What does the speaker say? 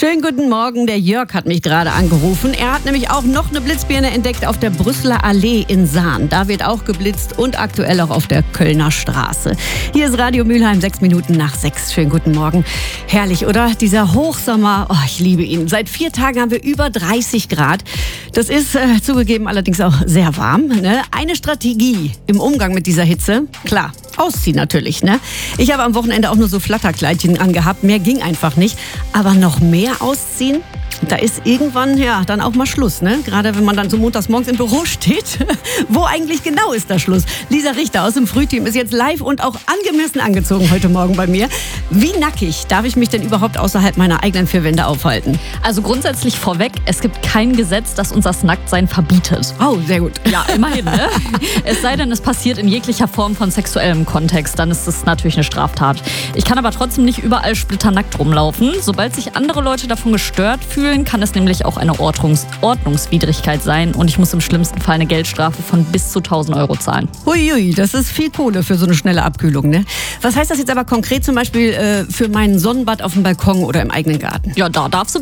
Schönen guten Morgen, der Jörg hat mich gerade angerufen. Er hat nämlich auch noch eine Blitzbirne entdeckt auf der Brüsseler Allee in Sahn. Da wird auch geblitzt und aktuell auch auf der Kölner Straße. Hier ist Radio Mülheim, 6 Minuten nach 6. Schönen guten Morgen. Herrlich, oder? Dieser Hochsommer, oh, ich liebe ihn. Seit 4 Tagen haben wir über 30 Grad. Das ist zugegeben allerdings auch sehr warm. Ne? Eine Strategie im Umgang mit dieser Hitze, klar, ausziehen natürlich. Ne? Ich habe am Wochenende auch nur so Flatterkleidchen angehabt. Mehr ging einfach nicht. Aber noch mehr ausziehen? Da ist irgendwann ja dann auch mal Schluss, ne? Gerade wenn man dann so montags morgens im Büro steht. Wo eigentlich genau ist da Schluss? Lisa Richter aus dem Frühteam ist jetzt live und auch angemessen angezogen heute Morgen bei mir. Wie nackig darf ich mich denn überhaupt außerhalb meiner eigenen 4 Wände aufhalten? Also grundsätzlich vorweg, es gibt kein Gesetz, das uns das Nacktsein verbietet. Oh, sehr gut. Ja, immerhin, ne? Es sei denn, es passiert in jeglicher Form von sexuellem Kontext, dann ist es natürlich eine Straftat. Ich kann aber trotzdem nicht überall splitternackt rumlaufen. Sobald sich andere Leute davon gestört fühlen, kann es nämlich auch eine Ordnungswidrigkeit sein und ich muss im schlimmsten Fall eine Geldstrafe von bis zu 1.000 Euro zahlen. Huiui, das ist viel Kohle für so eine schnelle Abkühlung, ne? Was heißt das jetzt aber konkret zum Beispiel für meinen Sonnenbad auf dem Balkon oder im eigenen Garten? Ja, da darfst du